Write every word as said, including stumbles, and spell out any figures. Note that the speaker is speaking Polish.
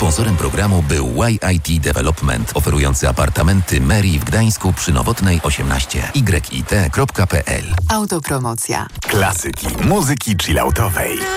Sponsorem programu był Y I T Development, oferujący apartamenty Mary w Gdańsku przy Nowotnej osiemnaście. y i t kropka p l. Autopromocja. Klasyki muzyki chilloutowej.